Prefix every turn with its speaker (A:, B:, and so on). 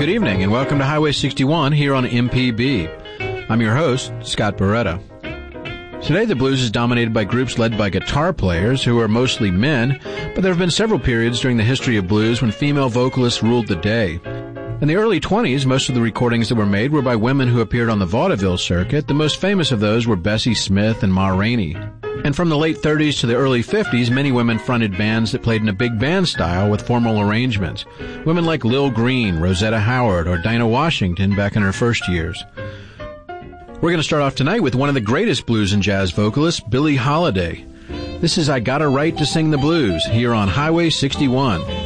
A: Good evening and welcome to Highway 61 here on MPB. I'm your host, Scott Barretta. Today the blues is dominated by groups led by guitar players who are mostly men, but there have been several periods during the history of blues when female vocalists ruled the day. In the early 20s, most of the recordings that were made were by women who appeared on the vaudeville circuit. The most famous of those were Bessie Smith and Ma Rainey. And from the late 30s to the early 50s, many women fronted bands that played in a big band style with formal arrangements. Women like Lil Green, Rosetta Howard, or Dinah Washington back in her first years. We're going to start off tonight with one of the greatest blues and jazz vocalists, Billie Holiday. This is I Got a Right to Sing the Blues here on Highway 61.